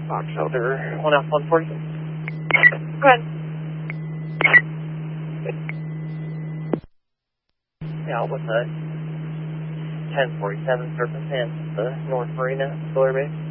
Fox Elder 1 Alpha 140. Go ahead. Yeah, with the 1047 surface and the North Marina Solar Base.